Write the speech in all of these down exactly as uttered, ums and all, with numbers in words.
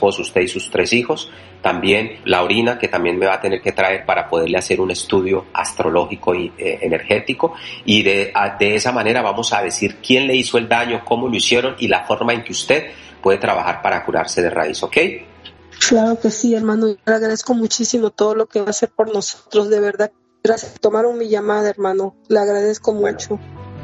esposo, usted y sus tres hijos. También la orina, que también me va a tener que traer para poderle hacer un estudio astrológico y eh, energético. Y de, a, de esa manera vamos a decir quién le hizo el daño, cómo lo hicieron y la forma en que usted puede trabajar para curarse de raíz, ¿ok? Claro que sí, hermano. Le agradezco muchísimo todo lo que va a hacer por nosotros, de verdad. Gracias. Tomaron mi llamada, hermano. Le agradezco bueno. mucho.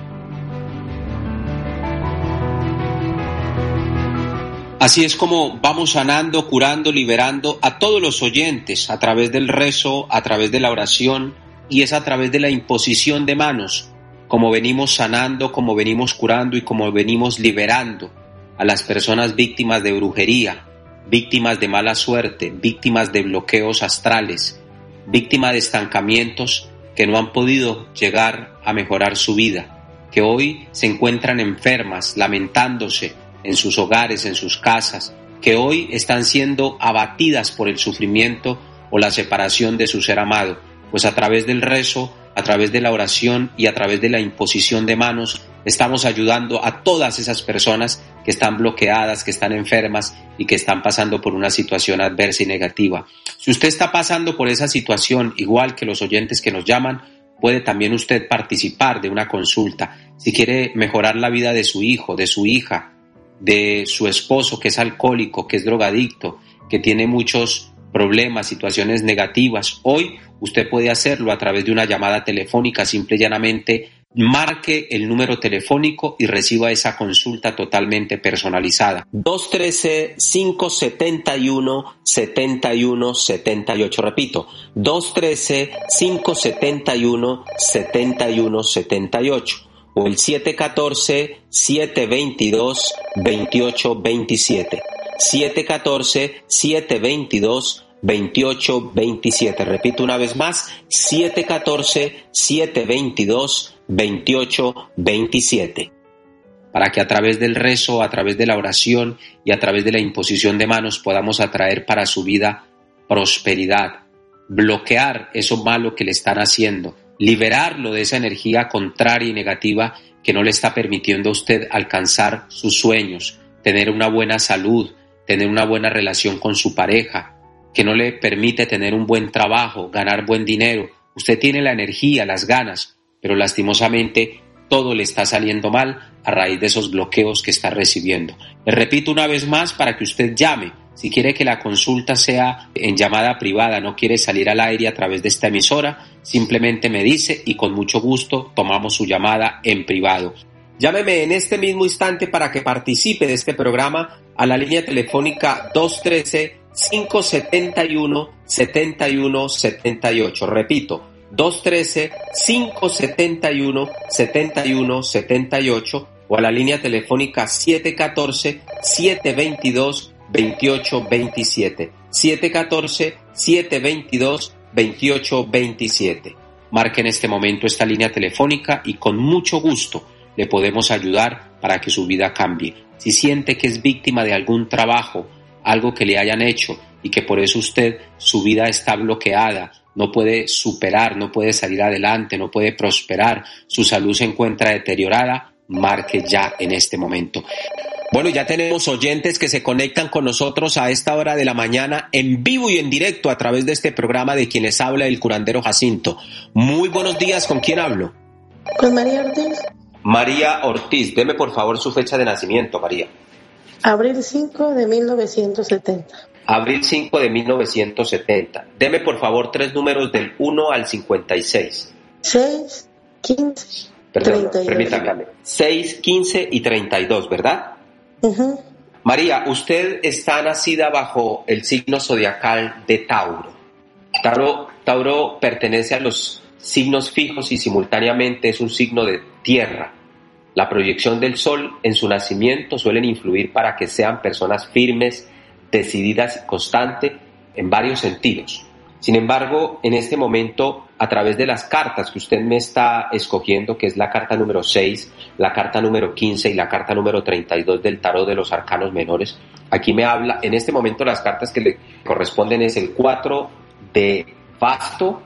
Así es como vamos sanando, curando, liberando a todos los oyentes a través del rezo, a través de la oración, y es a través de la imposición de manos, como venimos sanando, como venimos curando y como venimos liberando a las personas víctimas de brujería, víctimas de mala suerte, víctimas de bloqueos astrales, víctimas de estancamientos que no han podido llegar a mejorar su vida, que hoy se encuentran enfermas, lamentándose en sus hogares, en sus casas, que hoy están siendo abatidas por el sufrimiento o la separación de su ser amado. Pues a través del rezo, a través de la oración y a través de la imposición de manos, estamos ayudando a todas esas personas que están bloqueadas, que están enfermas y que están pasando por una situación adversa y negativa. Si usted está pasando por esa situación, igual que los oyentes que nos llaman, puede también usted participar de una consulta. Si quiere mejorar la vida de su hijo, de su hija, de su esposo que es alcohólico, que es drogadicto, que tiene muchos problemas, situaciones negativas, hoy usted puede hacerlo a través de una llamada telefónica. Simple y llanamente marque el número telefónico y reciba esa consulta totalmente personalizada. dos uno tres, cinco siete uno, siete uno siete ocho, repito, dos uno tres, cinco siete uno, siete uno siete ocho o el siete uno cuatro, siete dos dos, dos ocho dos siete, siete uno cuatro, siete dos dos, dos ocho dos siete. Repito una vez más, siete uno cuatro, siete dos dos, dos ocho dos siete. Para que a través del rezo, a través de la oración y a través de la imposición de manos podamos atraer para su vida prosperidad, bloquear eso malo que le están haciendo, liberarlo de esa energía contraria y negativa que no le está permitiendo a usted alcanzar sus sueños, tener una buena salud, tener una buena relación con su pareja, que no le permite tener un buen trabajo, ganar buen dinero. Usted tiene la energía, las ganas, pero lastimosamente todo le está saliendo mal a raíz de esos bloqueos que está recibiendo. Le repito una vez más para que usted llame. Si quiere que la consulta sea en llamada privada, no quiere salir al aire a través de esta emisora, simplemente me dice y con mucho gusto tomamos su llamada en privado. Llámeme en este mismo instante para que participe de este programa a la línea telefónica dos uno tres, cinco siete uno, siete uno siete ocho. Repito, dos uno tres, cinco siete uno, siete uno siete ocho o a la línea telefónica siete uno cuatro, siete dos dos, dos ocho dos siete, siete uno cuatro, siete dos dos, dos ocho dos siete. Marque en este momento esta línea telefónica y con mucho gusto le podemos ayudar para que su vida cambie. Si siente que es víctima de algún trabajo, algo que le hayan hecho y que por eso usted, su vida está bloqueada, no puede superar, no puede salir adelante, no puede prosperar, su salud se encuentra deteriorada, marque ya en este momento. Bueno, ya tenemos oyentes que se conectan con nosotros a esta hora de la mañana en vivo y en directo a través de este programa de quien les habla el curandero Jacinto. Muy buenos días, ¿con quién hablo? Con María Ortiz. María Ortiz, deme por favor su fecha de nacimiento, María. Abril cinco de mil novecientos setenta. Abril cinco de mil novecientos setenta. Deme por favor tres números del uno al cincuenta y seis. seis, quince, Perdón, treinta y dos. permítame. seis, quince y treinta y dos, ¿verdad? Uh-huh. María, usted está nacida bajo el signo zodiacal de Tauro. Tauro. Tauro pertenece a los signos fijos y simultáneamente es un signo de tierra. La proyección del sol en su nacimiento suelen influir para que sean personas firmes, decididas y constantes en varios sentidos. Sin embargo, en este momento, a través de las cartas que usted me está escogiendo, que es la carta número seis, la carta número quince y la carta número treinta y dos del tarot de los arcanos menores, aquí me habla, en este momento las cartas que le corresponden es el cuatro de basto,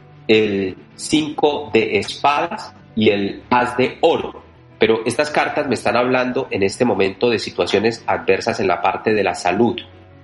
el cinco de espadas y el as de oro. Pero estas cartas me están hablando en este momento de situaciones adversas en la parte de la salud.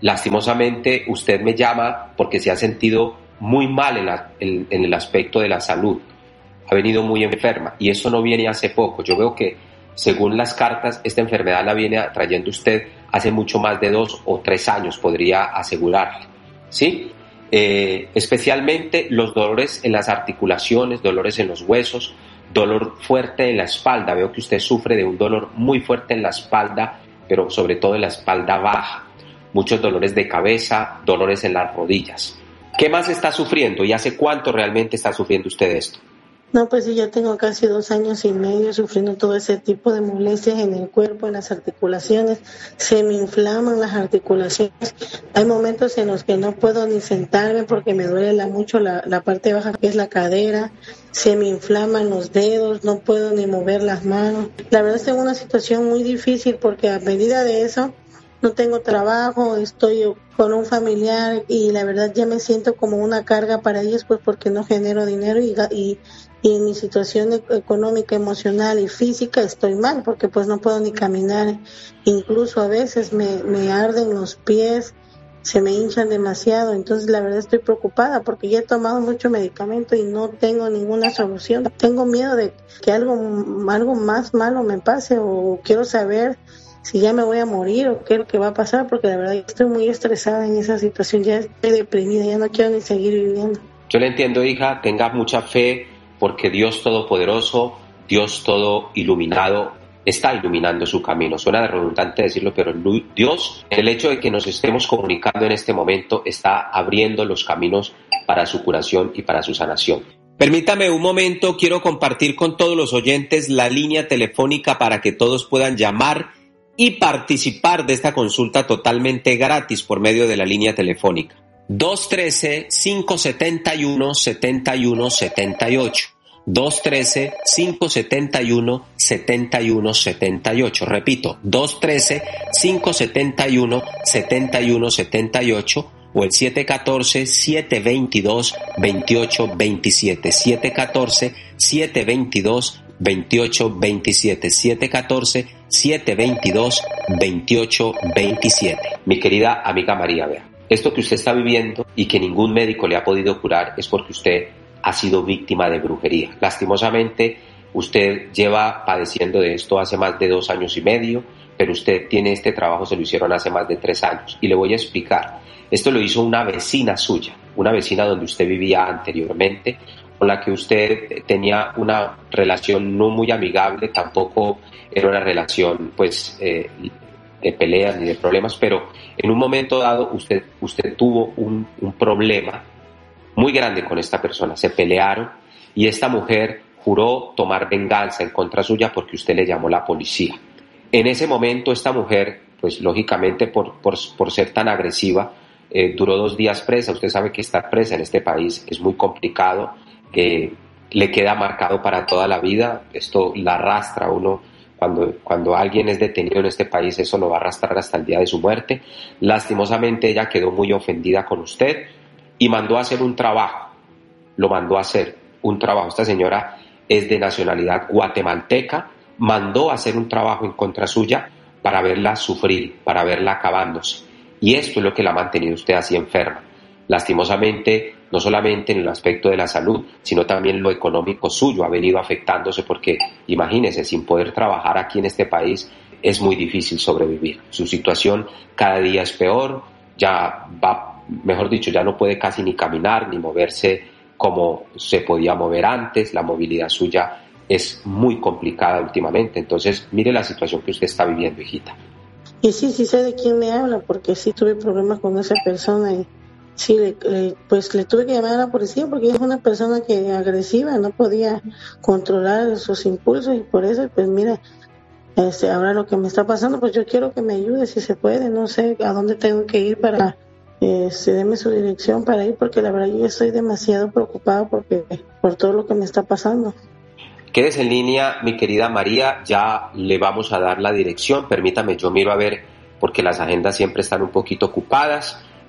lastimosamente usted me llama porque se ha sentido muy mal en, la, en, en el aspecto de la salud, ha venido muy enferma y eso no viene hace poco. Yo veo que según las cartas esta enfermedad la viene trayendo usted hace mucho más de dos o tres años, podría asegurarle, ¿sí? Eh, especialmente los dolores en las articulaciones, dolores en los huesos, dolor fuerte en la espalda. Veo que usted sufre de un dolor muy fuerte en la espalda, pero sobre todo en la espalda baja. Muchos dolores de cabeza, dolores en las rodillas. ¿Qué más está sufriendo y hace cuánto realmente está sufriendo usted esto? No, pues sí, ya tengo casi dos años y medio sufriendo todo ese tipo de molestias en el cuerpo, en las articulaciones. Se me inflaman las articulaciones. Hay momentos en los que no puedo ni sentarme porque me duele la, mucho la, la parte baja, que es la cadera. Se me inflaman los dedos, no puedo ni mover las manos. La verdad es que tengo una situación muy difícil porque a medida de eso no tengo trabajo, estoy con un familiar y la verdad ya me siento como una carga para ellos, pues porque no genero dinero y, y, y en mi situación económica, emocional y física estoy mal porque pues no puedo ni caminar. Incluso a veces me, me arden los pies, se me hinchan demasiado, entonces la verdad estoy preocupada porque ya he tomado mucho medicamento y no tengo ninguna solución. Tengo miedo de que algo, algo más malo me pase o quiero saber si ya me voy a morir o qué es lo que va a pasar, porque la verdad estoy muy estresada en esa situación, ya estoy deprimida, ya no quiero ni seguir viviendo. Yo le entiendo, hija, tenga mucha fe porque Dios Todopoderoso, Dios Todo Iluminado, está iluminando su camino. Suena redundante decirlo, pero Dios, el hecho de que nos estemos comunicando en este momento, está abriendo los caminos para su curación y para su sanación. Permítame un momento, quiero compartir con todos los oyentes la línea telefónica para que todos puedan llamar y participar de esta consulta totalmente gratis por medio de la línea telefónica. dos uno tres, cinco siete uno, siete uno siete ocho. dos uno tres, cinco siete uno, siete uno siete ocho. Repito, dos uno tres, cinco siete uno, siete uno siete ocho o el siete uno cuatro, siete dos dos, dos ocho dos siete. siete uno cuatro, siete dos dos, dos ocho dos siete. siete uno cuatro, siete dos dos, dos ocho dos siete. Mi querida amiga María, vea, esto que usted está viviendo y que ningún médico le ha podido curar es porque usted ha sido víctima de brujería. Lastimosamente, usted lleva padeciendo de esto hace más de dos años y medio, pero usted tiene este trabajo, se lo hicieron hace más de tres años. Y le voy a explicar. Esto lo hizo una vecina suya, una vecina donde usted vivía anteriormente, con la que usted tenía una relación no muy amigable, tampoco era una relación pues eh, de peleas ni de problemas, pero en un momento dado usted, usted tuvo un, un problema muy grande con esta persona, se pelearon y esta mujer juró tomar venganza en contra suya porque usted le llamó a la policía. En ese momento esta mujer, pues lógicamente por, por, por ser tan agresiva, eh, duró dos días presa. Usted sabe que estar presa en este país es muy complicado, que le queda marcado para toda la vida, esto la arrastra a uno. Cuando, cuando alguien es detenido en este país, eso lo va a arrastrar hasta el día de su muerte. Lastimosamente ella quedó muy ofendida con usted y mandó a hacer un trabajo, lo mandó a hacer un trabajo. Esta señora es de nacionalidad guatemalteca, mandó a hacer un trabajo en contra suya para verla sufrir, para verla acabándose. Y esto es lo que la ha mantenido usted así enferma. Lastimosamente, no solamente en el aspecto de la salud, sino también lo económico suyo ha venido afectándose porque, imagínese, sin poder trabajar aquí en este país es muy difícil sobrevivir. Su situación cada día es peor, ya va, mejor dicho, ya no puede casi ni caminar ni moverse como se podía mover antes, la movilidad suya es muy complicada últimamente. Entonces, mire la situación que usted está viviendo, hijita. Y sí, sí sé de quién me habla, porque sí tuve problemas con esa persona y sí, le, le, pues le tuve que llamar a la policía porque es una persona que agresiva, no podía controlar sus impulsos y por eso, pues mira, este, ahora lo que me está pasando, pues yo quiero que me ayude si se puede, no sé a dónde tengo que ir para, este, deme su dirección para ir, porque la verdad yo estoy demasiado preocupada porque, por todo lo que me está pasando. Quédese en línea, mi querida María, ya le vamos a dar la dirección. Permítame, yo miro a ver, porque las agendas siempre están un poquito ocupadas.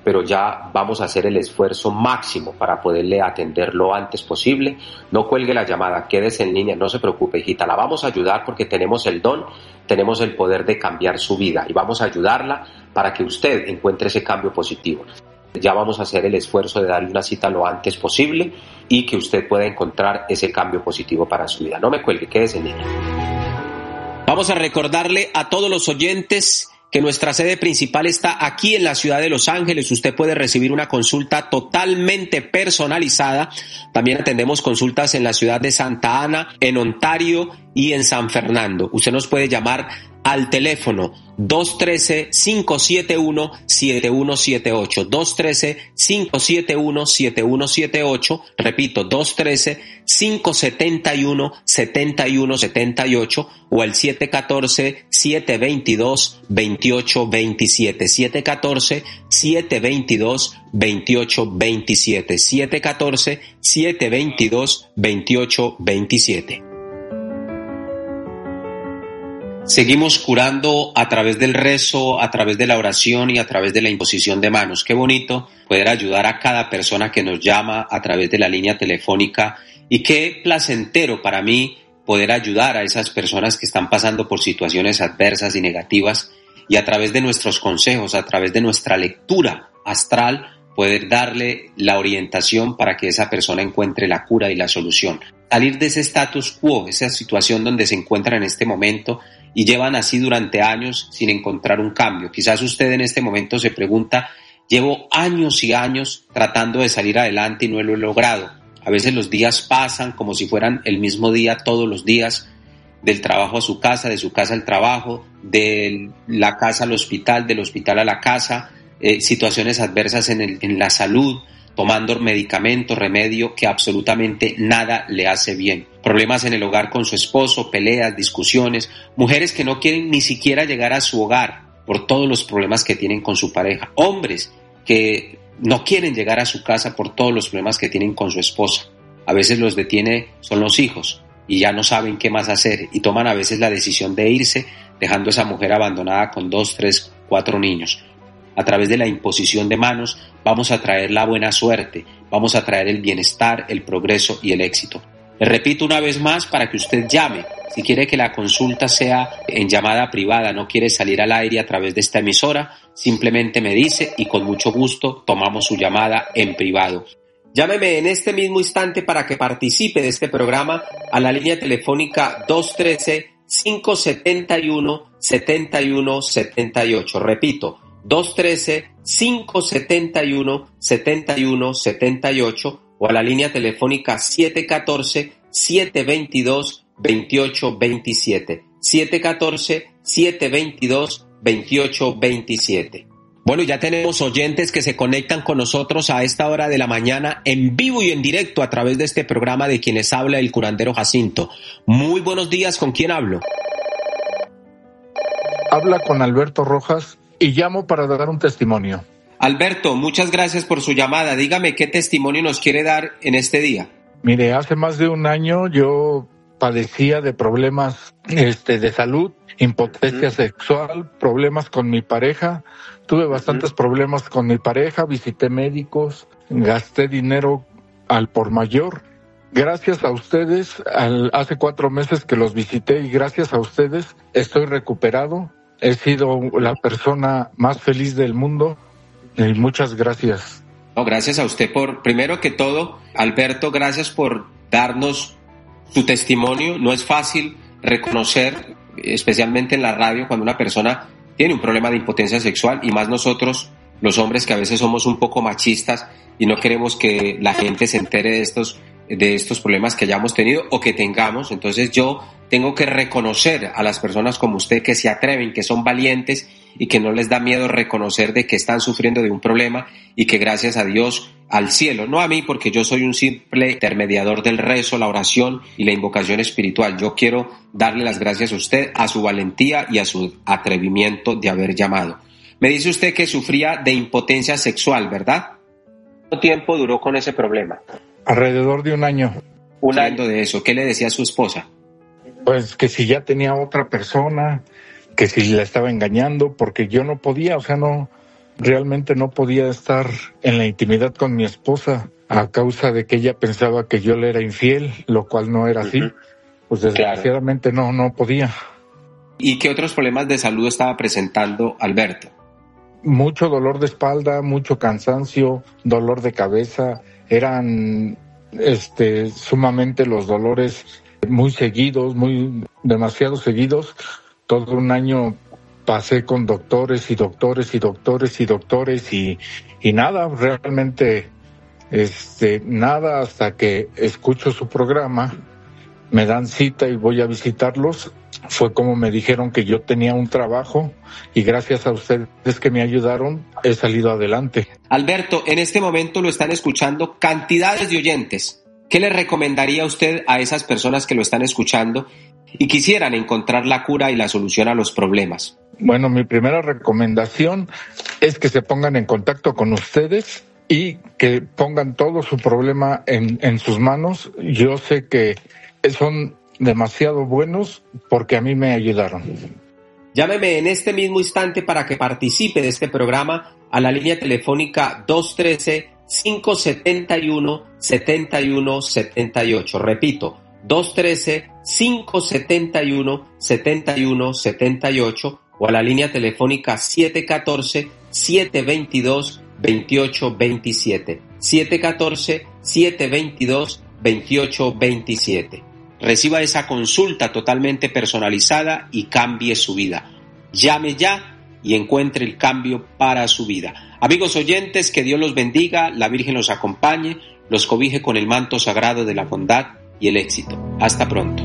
pero ya vamos a hacer el esfuerzo máximo para poderle atender lo antes posible. No cuelgue la llamada, quédese en línea, no se preocupe, hijita, la vamos a ayudar porque tenemos el don, tenemos el poder de cambiar su vida y vamos a ayudarla para que usted encuentre ese cambio positivo. Ya vamos a hacer el esfuerzo de darle una cita lo antes posible y que usted pueda encontrar ese cambio positivo para su vida. No me cuelgue, quédese en línea. Vamos a recordarle a todos los oyentes que nuestra sede principal está aquí en la ciudad de Los Ángeles. Usted puede recibir una consulta totalmente personalizada. También atendemos consultas en la ciudad de Santa Ana, en Ontario y en San Fernando. Usted nos puede llamar al teléfono dos uno tres, cinco siete uno, siete uno siete ocho, dos uno tres, cinco siete uno, siete uno siete ocho, repito, dos uno tres, cinco siete uno, siete uno siete ocho o al siete uno cuatro, siete dos dos, dos ocho dos siete, siete uno cuatro, siete dos dos, dos ocho dos siete, siete uno cuatro, siete dos dos, dos ocho dos siete. Seguimos curando a través del rezo, a través de la oración y a través de la imposición de manos. Qué bonito poder ayudar a cada persona que nos llama a través de la línea telefónica y qué placentero para mí poder ayudar a esas personas que están pasando por situaciones adversas y negativas y a través de nuestros consejos, a través de nuestra lectura astral, poder darle la orientación para que esa persona encuentre la cura y la solución. Salir de ese status quo, esa situación donde se encuentran en este momento y llevan así durante años sin encontrar un cambio. Quizás usted en este momento se pregunta, llevo años y años tratando de salir adelante y no lo he logrado. A veces los días pasan como si fueran el mismo día todos los días, del trabajo a su casa, de su casa al trabajo, de la casa al hospital, del hospital a la casa, eh, situaciones adversas en, el, en la salud, tomando medicamentos, remedio que absolutamente nada le hace bien. Problemas en el hogar con su esposo, peleas, discusiones, mujeres que no quieren ni siquiera llegar a su hogar por todos los problemas que tienen con su pareja, hombres que no quieren llegar a su casa por todos los problemas que tienen con su esposa. A veces los detiene son los hijos y ya no saben qué más hacer y toman a veces la decisión de irse, dejando a esa mujer abandonada con dos, tres, cuatro niños. A través de la imposición de manos vamos a traer la buena suerte, vamos a traer el bienestar, el progreso y el éxito. Le repito una vez más para que usted llame. Si quiere que la consulta sea en llamada privada, no quiere salir al aire a través de esta emisora, simplemente me dice y con mucho gusto tomamos su llamada en privado. Llámeme en este mismo instante para que participe de este programa a la línea telefónica dos uno tres, cinco siete uno, siete uno siete ocho. Repito, dos uno tres, cinco siete uno, siete uno siete ocho o a la línea telefónica siete uno cuatro, siete dos dos, dos ocho dos siete, siete uno cuatro, siete dos dos, dos ocho dos siete. Bueno, ya tenemos oyentes que se conectan con nosotros a esta hora de la mañana en vivo y en directo a través de este programa de quienes habla el curandero Jacinto. Muy buenos días, ¿con quién hablo? Habla con Alberto Rojas y llamo para dar un testimonio. Alberto, muchas gracias por su llamada. Dígame qué testimonio nos quiere dar en este día. Mire, hace más de un año yo padecía de problemas este, de salud, impotencia uh-huh. sexual, problemas con mi pareja. Tuve bastantes uh-huh. problemas con mi pareja, visité médicos, gasté dinero al por mayor. Gracias a ustedes, al, hace cuatro meses que los visité y gracias a ustedes estoy recuperado. He sido la persona más feliz del mundo y muchas gracias. No, gracias a usted por, primero que todo, Alberto, gracias por darnos su testimonio. No es fácil reconocer, especialmente en la radio, cuando una persona tiene un problema de impotencia sexual y más nosotros, los hombres, que a veces somos un poco machistas y no queremos que la gente se entere de estos de estos problemas que hayamos tenido o que tengamos. Entonces yo tengo que reconocer a las personas como usted que se atreven, que son valientes y que no les da miedo reconocer de que están sufriendo de un problema y que gracias a Dios, al cielo, no a mí porque yo soy un simple intermediador del rezo, la oración y la invocación espiritual. Yo quiero darle las gracias a usted, a su valentía y a su atrevimiento de haber llamado. Me dice usted que sufría de impotencia sexual, ¿verdad? ¿Cuánto tiempo duró con ese problema? Alrededor de un año. Un año de eso. ¿Qué le decía a su esposa? Pues que si ya tenía otra persona, que si la estaba engañando, porque yo no podía, o sea, no, realmente no podía estar en la intimidad con mi esposa a causa de que ella pensaba que yo le era infiel, lo cual no era así. Uh-huh. Pues desgraciadamente claro. no, no podía. ¿Y qué otros problemas de salud estaba presentando Alberto? Mucho dolor de espalda, mucho cansancio, dolor de cabeza. Eran este, sumamente los dolores muy seguidos, muy demasiado seguidos. Todo un año pasé con doctores y doctores y doctores y doctores y, y nada, realmente este, nada hasta que escucho su programa, me dan cita y voy a visitarlos. Fue como me dijeron que yo tenía un trabajo y gracias a ustedes que me ayudaron he salido adelante. Alberto, en este momento lo están escuchando cantidades de oyentes. ¿Qué le recomendaría usted a esas personas que lo están escuchando y quisieran encontrar la cura y la solución a los problemas? Bueno, mi primera recomendación es que se pongan en contacto con ustedes y que pongan todo su problema en, en sus manos. Yo sé que son demasiado buenos porque a mí me ayudaron. Llámeme en este mismo instante para que participe de este programa a la línea telefónica dos uno tres, cinco siete uno, siete uno siete ocho. Repito, dos uno tres, cinco siete uno, siete uno siete ocho o a la línea telefónica siete uno cuatro, siete dos dos, dos ocho dos siete. siete uno cuatro, siete dos dos, dos ocho dos siete. Reciba esa consulta totalmente personalizada y cambie su vida. Llame ya y encuentre el cambio para su vida. Amigos oyentes, que Dios los bendiga, la Virgen los acompañe, los cobije con el manto sagrado de la bondad y el éxito. Hasta pronto.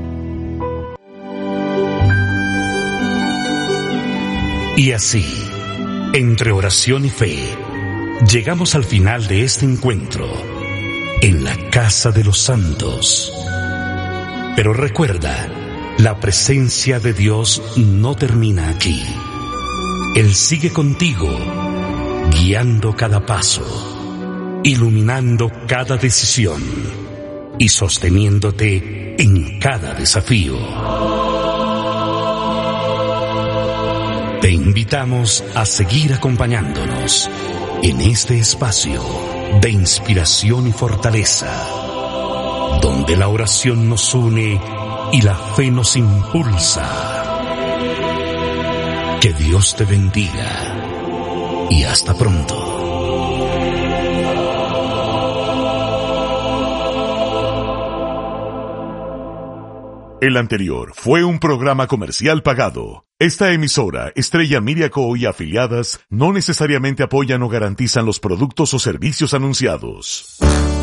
Y así, entre oración y fe, llegamos al final de este encuentro en la Casa de los Santos. Pero recuerda, la presencia de Dios no termina aquí. Él sigue contigo, guiando cada paso, iluminando cada decisión y sosteniéndote en cada desafío. Te invitamos a seguir acompañándonos en este espacio de inspiración y fortaleza, donde la oración nos une y la fe nos impulsa. Que Dios te bendiga y hasta pronto. El anterior fue un programa comercial pagado. Esta emisora, Estrella Media Co. y afiliadas, no necesariamente apoyan o garantizan los productos o servicios anunciados.